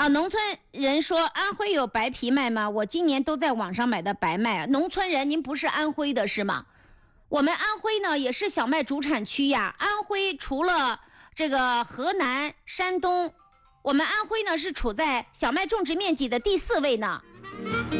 啊，农村人说安徽有白皮麦吗？我今年都在网上买的白麦啊。农村人，您不是安徽的是吗？我们安徽呢也是小麦主产区呀。安徽除了这个河南、山东，我们安徽呢是处在小麦种植面积的第4位呢。